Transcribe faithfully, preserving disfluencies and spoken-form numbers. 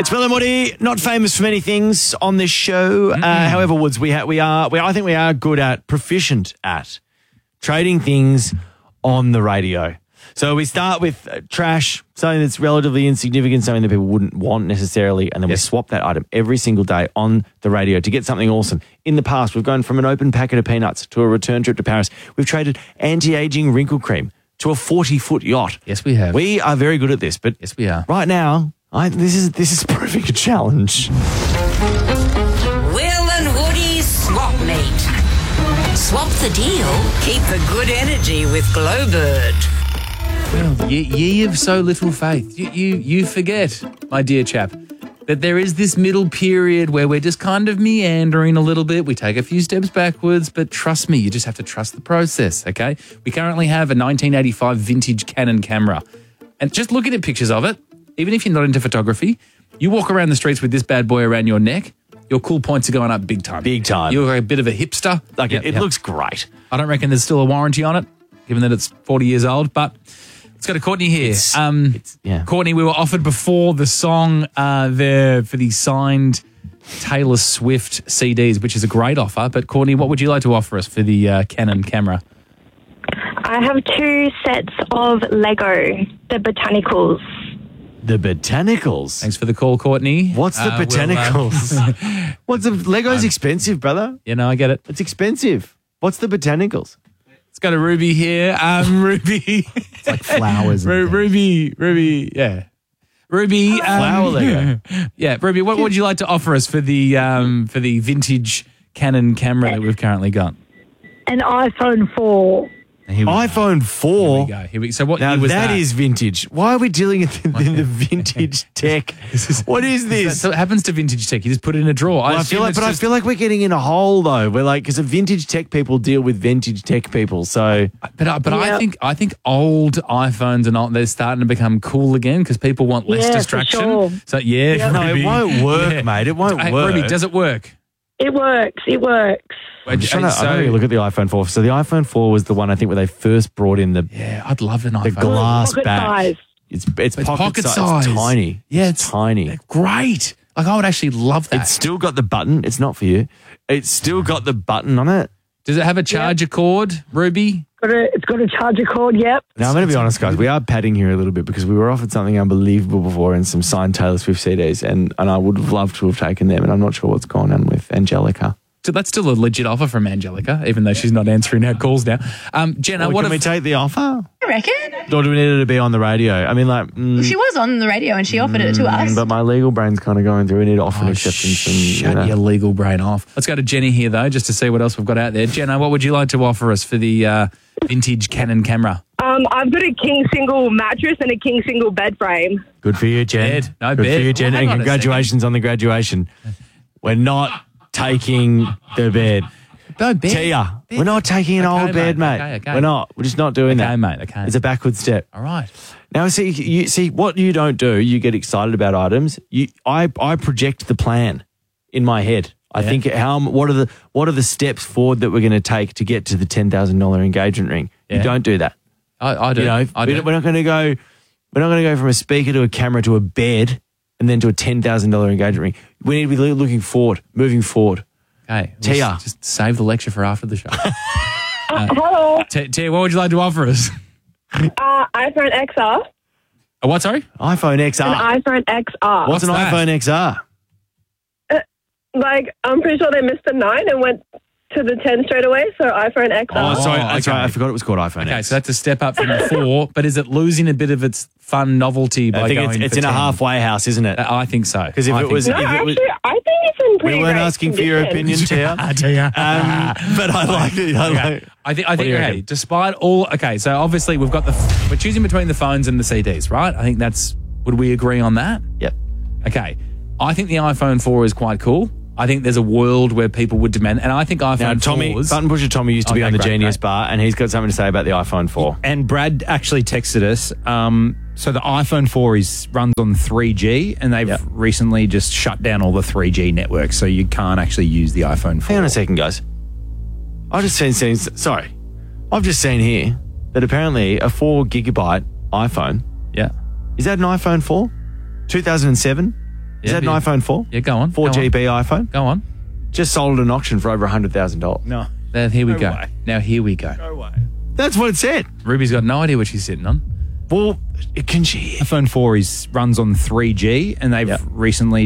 It's Bill and Woody, not famous for many things on this show. Uh, however, Woods, we ha- we are we I think we are good at, proficient at trading things on the radio. So we start with uh, trash, something that's relatively insignificant, something that people wouldn't want necessarily, and then yes. we swap that item every single day on the radio to get something awesome. In the past, we've gone from an open packet of peanuts to a return trip to Paris. We've traded anti-aging wrinkle cream to a forty-foot yacht. Yes, we have. We are very good at this, but yes, we are. Right now, I, this is this is proving a challenge. Will and Woody's Swap Meet. Swap the deal, keep the good energy with Glowbird. Well, ye, ye of so little faith. You, you, you forget, my dear chap, that there is this middle period where we're just kind of meandering a little bit. We take a few steps backwards, but trust me, you just have to trust the process, okay? We currently have a nineteen eighty-five vintage Canon camera. And just looking at pictures of it, even if you're not into photography, you walk around the streets with this bad boy around your neck, your cool points are going up big time. Big time. You're a bit of a hipster. Like yep, it, it yep. looks great. I don't reckon there's still a warranty on it, given that it's forty years old, but let's go to Courtney here. It's, um, it's, yeah. Courtney, we were offered before the song uh, there for the signed Taylor Swift C Ds, which is a great offer. But Courtney, what would you like to offer us for the uh, Canon camera? I have two sets of Lego, the Botanicals. The Botanicals? Thanks for the call, Courtney. What's the uh, Botanicals? We'll, uh, What's the Lego's um, expensive, brother? You know, I get it. It's expensive. What's the Botanicals? Let's go to Ruby here. Um, Ruby. It's like flowers. Ru- Ruby, Ruby, yeah. Ruby. Um, Flower Lego. Yeah, Ruby, what would you like to offer us for the um, for the vintage Canon camera that we've currently got? An iPhone four. iPhone four. Here we go. Here we go. So what now year was that, that? is vintage. Why are we dealing in the, in the vintage tech? What is this? So it happens to vintage tech. You just put it in a drawer. Well, I, I feel like, but just... I feel like we're getting in a hole though. We're like, because vintage tech people deal with vintage tech people. So, but but yeah. I think I think old iPhones and all they're starting to become cool again because people want less yeah, distraction. For sure. So yeah, yeah. no, it won't work, yeah. mate. It won't hey, work. Ruby, does it work? It works. It works. I'm just trying to, so, I'm going to look at the iPhone four. So the iPhone four was the one I think where they first brought in the yeah, I'd love an the iPhone. glass Pocket back. size. It's it's, It's pocket, pocket size. size. It's tiny. Yeah, it's, it's tiny. Great. Like I would actually love that. It's still got the button. It's not for you. It's still got the button on it. Does it have a charger cord, Ruby? Got a, it's got a charger cord, yep. Now, I'm going to be honest, guys. We are padding here a little bit because we were offered something unbelievable before in some signed Taylor Swift C Ds, and, and I would have loved to have taken them, and I'm not sure what's going on with Angelica. So that's still a legit offer from Angelica, even though she's not answering our calls now. Um, Jenna, Well, what can if... we take the offer? I reckon. Or do we need her to be on the radio? I mean, like... Mm, She was on the radio and she offered it to us. but my legal brain's kind of going through. We need offer Oh, acceptance. And, shut you know. your legal brain off. Let's go to Jenny here, though, just to see what else we've got out there. Jenna, what would you like to offer us for the uh, vintage Canon camera? Um, I've got a king single mattress and a king single bed frame. Good for you, Jen. Bed. No Good bed. for you, Jen. Well, hang and on a congratulations on the graduation. We're not taking the bed. No bed. Tia, we're not taking an Okay, old bed, mate. mate. Okay, okay. We're not. We're just not doing Okay, that. mate, okay. It's a backward step. All right. Now, see, you see what you don't do. You get excited about items. You, I, I project the plan in my head. I Yeah. think how what are the what are the steps forward that we're going to take to get to the ten thousand dollar engagement ring. Yeah. You don't do that. I, I do. You know, I we- do. we're not going to go. We're not going to go from a speaker to a camera to a bed and then to a ten thousand dollar engagement ring. We need to be loo- looking forward, moving forward. Okay. Tia. Just, just save the lecture for after the show. Hello, T- Tia, what would you like to offer us? uh, iPhone X R. A what, sorry? iPhone X R. An iPhone X R. What's an What's that? iPhone X R? Like, I'm pretty sure they missed the nine and went to the ten straight away, so iPhone X R. Oh, sorry, Oh, that's okay. right. I forgot it was called iPhone Okay, X. so that's a step up from the four, but is it losing a bit of its fun novelty by I think going it's, it's for in a ten? halfway house, isn't it? Uh, I think so. Because if I it think was, so. No, if it was, actually, I think it's in pretty we weren't great asking for your condition. opinion, Tia. Um, but I like it. I Okay. like, I think. I What do think. you Okay. reckon? Despite all. Okay. So obviously we've got the. We're choosing between the phones and the C Ds, right? I think that's. Would we agree on that? Yep. Okay. I think the iPhone four is quite cool. I think there's a world where people would demand, and I think iPhone Now, Tommy, fours. Button Pusher Tommy used to be Okay, on the great, Genius great. Bar, and he's got something to say about the iPhone four. And Brad actually texted us. Um, so the iPhone four is runs on three G, and they've Yep. recently just shut down all the three G networks, so you can't actually use the iPhone four. Hang on a second, guys. I've just seen, seen sorry, I've just seen here that apparently a four gigabyte iPhone, yeah. is that an iPhone four? two thousand seven? Is Yeah, that an yeah. iPhone four? Yeah, go on. four go G on. B iPhone? Go on. Just sold at an auction for over one hundred thousand dollars. No. There, here we No go. way. Now here we go. No way. That's what it said. Ruby's got no idea what she's sitting on. Well, can she? iPhone four is runs on three G, and they've Yep. recently